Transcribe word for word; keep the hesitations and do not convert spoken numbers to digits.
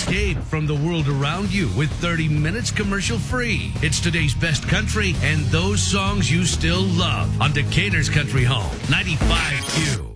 escape from the world around you with thirty minutes commercial free. It's today's best country and those songs you still love on Decatur's Country Home, ninety-five Q.